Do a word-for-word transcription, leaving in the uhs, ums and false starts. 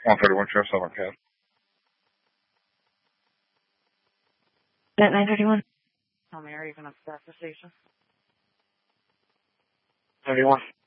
one thirty-one Sheriff, Southern Cal. At nine thirty-one. Tell me, are you going to start the station? thirty-one.